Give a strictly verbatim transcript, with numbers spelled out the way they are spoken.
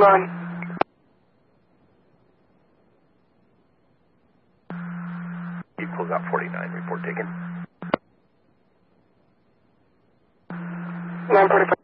one. Equals out forty-nine, report taken. one forty-five.